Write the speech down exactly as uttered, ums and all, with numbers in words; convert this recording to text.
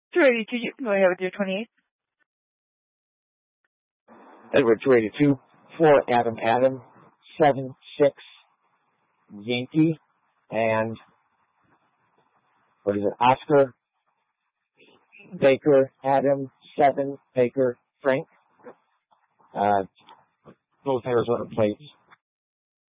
two eighty-two, you can go ahead with your twenty-eight. Edward, two eighty-two, four, Adam, Adam, seven, six, Yankee, and, what is it, Oscar, Baker, Adam, seven, Baker, Frank. Uh, both Arizona plates.